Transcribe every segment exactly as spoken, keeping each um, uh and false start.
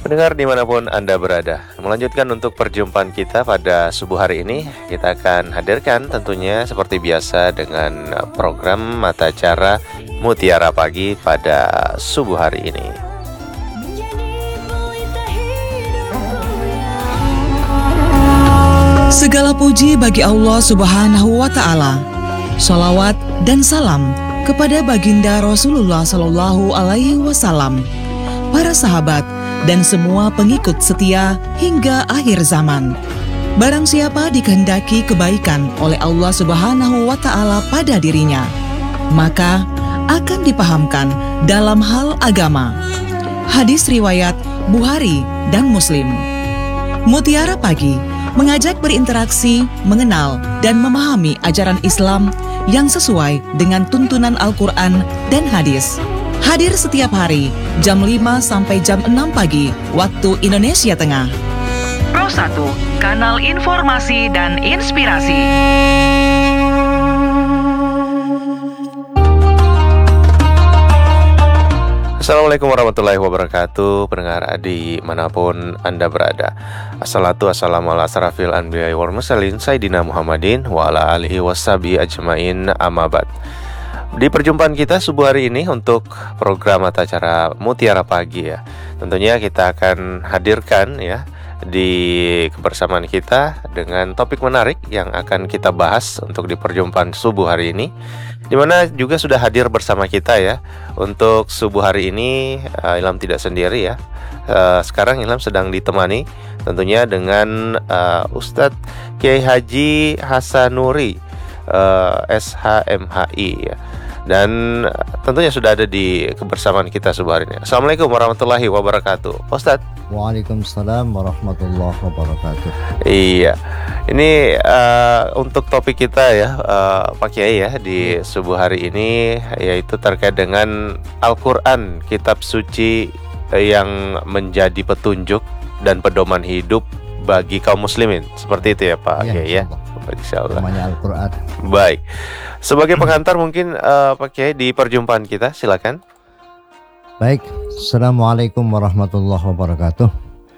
Pendengar dimanapun Anda berada, melanjutkan untuk perjumpaan kita pada subuh hari ini, kita akan hadirkan tentunya seperti biasa dengan program Mata Cara Mutiara Pagi pada subuh hari ini. Segala puji bagi Allah Subhanahu wa Ta'ala. Shalawat dan salam kepada baginda Rasulullah Sallallahu Alaihi Wasallam, para sahabat dan semua pengikut setia hingga akhir zaman. Barang siapa dikehendaki kebaikan oleh Allah Subhanahu wa Ta'ala pada dirinya, maka akan dipahamkan dalam hal agama. Hadis riwayat Bukhari dan Muslim. Mutiara Pagi mengajak berinteraksi, mengenal, dan memahami ajaran Islam yang sesuai dengan tuntunan Al-Quran dan hadis. Hadir setiap hari, jam lima sampai jam enam pagi, waktu Indonesia Tengah. Pro satu, kanal informasi dan inspirasi. Assalamualaikum warahmatullahi wabarakatuh. Pendengar Adi manapun Anda berada, Assalatu wassalamu ala asrafil anbiya'i wal mursalin Sayyidina Muhammadin wa ala alihi wassabi ajmain amma ba'd. Di perjumpaan kita subuh hari ini untuk program Mata Cara Mutiara Pagi ya, tentunya kita akan hadirkan ya di kebersamaan kita dengan topik menarik yang akan kita bahas untuk di perjumpaan subuh hari ini, di mana juga sudah hadir bersama kita ya. Untuk subuh hari ini uh, Ilham tidak sendiri ya. uh, Sekarang Ilham sedang ditemani tentunya dengan uh, Ustadz Kiai Haji Hasanuri uh, S H M H I ya. Dan tentunya sudah ada di kebersamaan kita subuh hari ini. Assalamualaikum warahmatullahi wabarakatuh, Ustadz. Waalaikumsalam warahmatullahi wabarakatuh. Iya, ini uh, untuk topik kita ya, uh, Pak Kiai ya, di subuh hari ini, yaitu terkait dengan Al-Quran, kitab suci yang menjadi petunjuk dan pedoman hidup bagi kaum muslimin. Seperti itu ya Pak Kiai ya. Insyaallah. Namanya Al-Quran. Baik. Sebagai pengantar mungkin uh, Pak Kiai di perjumpaan kita, silakan. Baik. Assalamualaikum warahmatullahi wabarakatuh.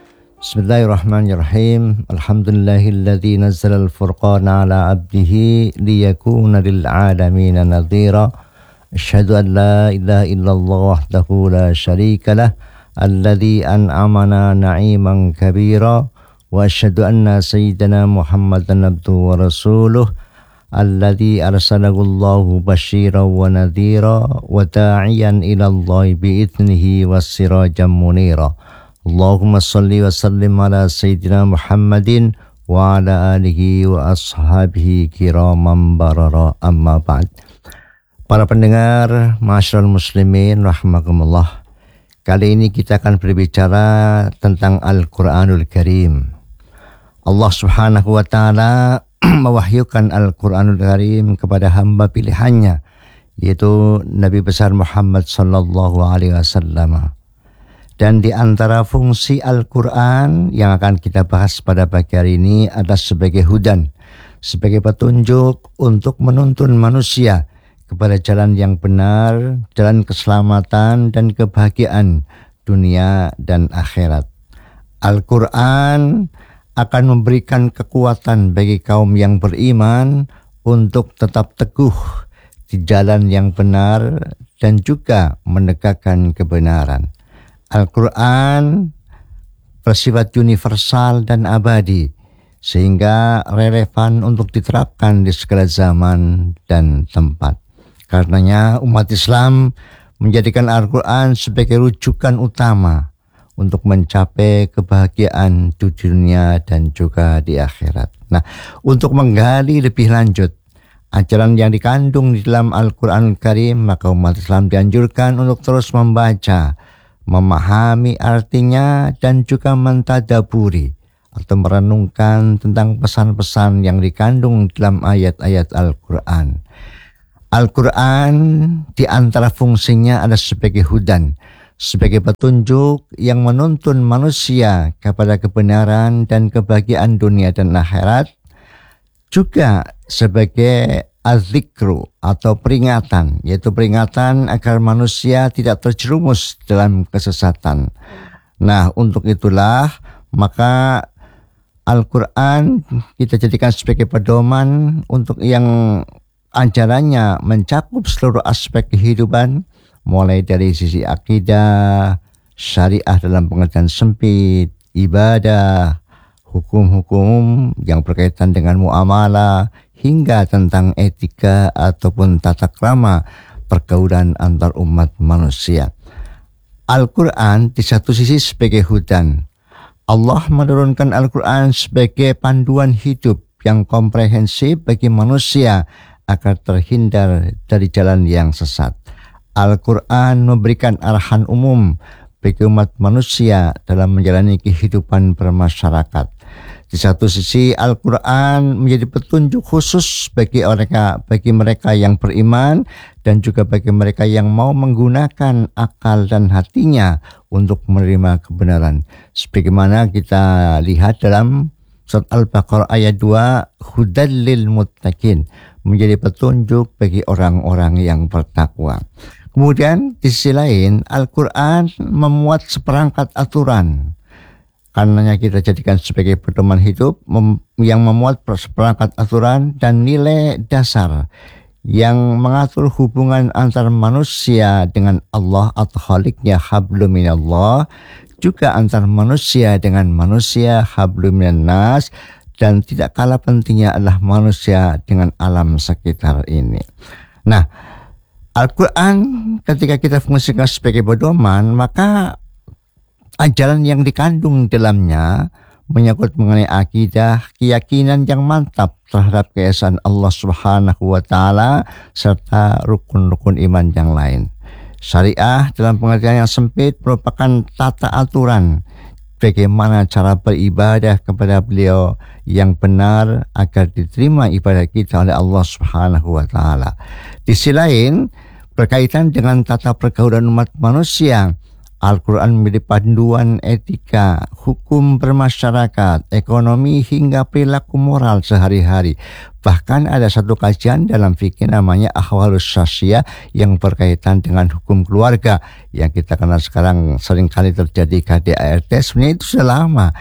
Bismillahirrahmanirrahim. Alhamdulillahilladzi nazzala al-furqana ala 'abdihi liyakuna lil 'alamin nadhira. Asyhadu an la ilaha illallah wahdahu la syarikalah alladzi an'amana na'iman kabira. Wa asyhadu anna sayyidana Muhammadan abduhu wa rasuluh alladzi arsalahu Allahu basyiran wa nadhira wa da'iyan ila Allah bi'idnihi was-sirajan munira. Allahumma shalli wa sallim ala sayyidina Muhammadin wa ala alihi wa ashabihi kiraman barara, amma ba'd. Para pendengar, ma'asyiral muslimin rahimakumullah. Kali ini kita akan berbicara tentang Al-Quranul Karim. Allah Subhanahu wa Ta'ala mewahyukan Al-Quranul Karim kepada hamba pilihannya, yaitu Nabi besar Muhammad sallallahu alaihi wasallam. Dan di antara fungsi Al-Quran yang akan kita bahas pada pagi hari ini adalah sebagai hudan, sebagai petunjuk untuk menuntun manusia kepada jalan yang benar, jalan keselamatan dan kebahagiaan dunia dan akhirat. Al-Quran akan memberikan kekuatan bagi kaum yang beriman untuk tetap teguh di jalan yang benar dan juga menegakkan kebenaran. Al-Quran bersifat universal dan abadi, sehingga relevan untuk diterapkan di segala zaman dan tempat. Karenanya umat Islam menjadikan Al-Quran sebagai rujukan utama untuk mencapai kebahagiaan di dunia dan juga di akhirat. Nah, untuk menggali lebih lanjut ajaran yang dikandung di dalam Al-Quranul Karim, maka umat Islam dianjurkan untuk terus membaca, memahami artinya, dan juga mentadaburi atau merenungkan tentang pesan-pesan yang dikandung dalam ayat-ayat Al-Quran. Al-Quran di antara fungsinya adalah sebagai hudan, sebagai petunjuk yang menuntun manusia kepada kebenaran dan kebahagiaan dunia dan akhirat, juga sebagai az-zikru atau peringatan, yaitu peringatan agar manusia tidak terjerumus dalam kesesatan. Nah, untuk itulah maka Al-Quran kita jadikan sebagai pedoman untuk yang ajarannya mencakup seluruh aspek kehidupan, mulai dari sisi akidah, syariah dalam pengertian sempit, ibadah, hukum-hukum yang berkaitan dengan muamalah, hingga tentang etika ataupun tata krama pergaulan antar umat manusia. Al-Quran di satu sisi sebagai hudan. Allah menurunkan Al-Quran sebagai panduan hidup yang komprehensif bagi manusia agar terhindar dari jalan yang sesat. Al-Quran memberikan arahan umum bagi umat manusia dalam menjalani kehidupan bermasyarakat. Di satu sisi Al-Quran menjadi petunjuk khusus bagi mereka, bagi mereka yang beriman dan juga bagi mereka yang mau menggunakan akal dan hatinya untuk menerima kebenaran. Sebagaimana kita lihat dalam surat Al-Baqarah ayat dua, hudal lil muttaqin, menjadi petunjuk bagi orang-orang yang bertakwa. Kemudian di sisi lain Al-Quran memuat seperangkat aturan. Karenanya kita jadikan sebagai pedoman hidup mem- yang memuat seperangkat aturan dan nilai dasar yang mengatur hubungan antar manusia dengan Allah atau Khaliknya hablum minallah, juga antar manusia dengan manusia hablum minannas, dan tidak kalah pentingnya adalah manusia dengan alam sekitar ini. Nah, Al-Quran ketika kita fungsikan sebagai pedoman, maka ajaran yang dikandung dalamnya menyangkut mengenai akidah, keyakinan yang mantap terhadap keesaan Allah Subhanahu wa taala serta rukun-rukun iman yang lain. Syariah dalam pengertian yang sempit merupakan tata aturan bagaimana cara beribadah kepada beliau yang benar agar diterima ibadah kita oleh Allah Subhanahu wa taala. Di sisi lain, berkaitan dengan tata pergaulan umat manusia, Al-Quran menjadi panduan etika, hukum bermasyarakat, ekonomi hingga perilaku moral sehari-hari. Bahkan ada satu kajian dalam fikih namanya ahwalus syasyah yang berkaitan dengan hukum keluarga yang kita kenal sekarang seringkali terjadi K D A R T. Sebenarnya itu sudah lama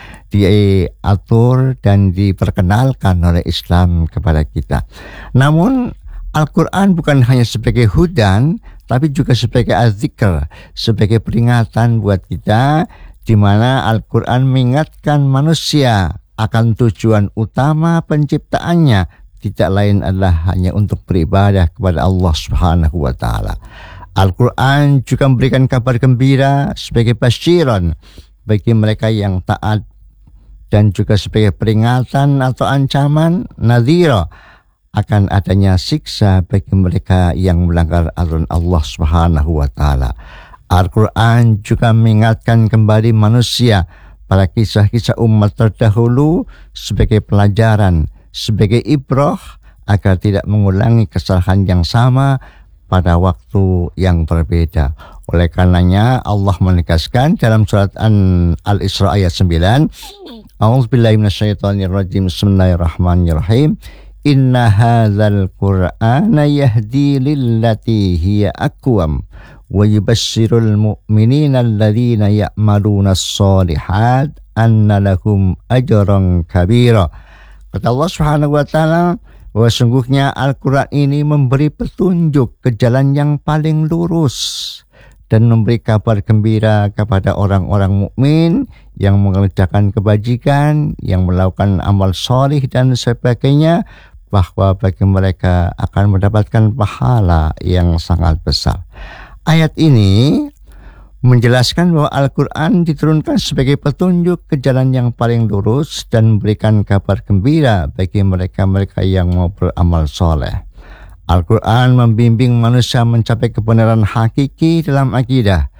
diatur dan diperkenalkan oleh Islam kepada kita. Namun Al-Quran bukan hanya sebagai hudan, tapi juga sebagai az-zikr, sebagai peringatan buat kita, di mana Al-Quran mengingatkan manusia akan tujuan utama penciptaannya, tidak lain adalah hanya untuk beribadah kepada Allah Subhanahu wa taala. Al-Quran juga memberikan kabar gembira sebagai basyiran bagi mereka yang taat, dan juga sebagai peringatan atau ancaman nadhira akan adanya siksa bagi mereka yang melanggar aturan Allah Subhanahu wa taala. Al-Quran juga mengingatkan kembali manusia pada kisah-kisah umat terdahulu sebagai pelajaran, sebagai ibrah agar tidak mengulangi kesalahan yang sama pada waktu yang berbeda. Oleh karenanya Allah menegaskan dalam surat Al-Isra ayat sembilan, A'udzubillahi minasyaitonirrajim, bismillahirrahmanirrahim. Inna hadzal Qur'ana yahdi lillati hiya aqwam wa yubasyirul mu'minina alladzina ya'maluna as-solihat anna lahum ajran kabira. Kata Allah Subhanahu wa taala, bahwa sungguhnya Al-Quran ini memberi petunjuk ke jalan yang paling lurus dan memberi kabar gembira kepada orang-orang mukmin yang mengerjakan kebajikan, yang melakukan amal solih dan sebagainya, bahwa bagi mereka akan mendapatkan pahala yang sangat besar. Ayat ini menjelaskan bahwa Al-Quran diturunkan sebagai petunjuk ke jalan yang paling lurus dan memberikan kabar gembira bagi mereka-mereka yang mau beramal soleh. Al-Quran membimbing manusia mencapai kebenaran hakiki dalam akidah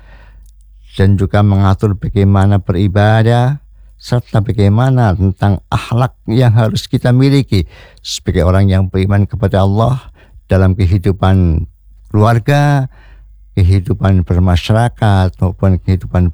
dan juga mengatur bagaimana beribadah serta bagaimana tentang akhlak yang harus kita miliki sebagai orang yang beriman kepada Allah dalam kehidupan keluarga, kehidupan bermasyarakat maupun kehidupan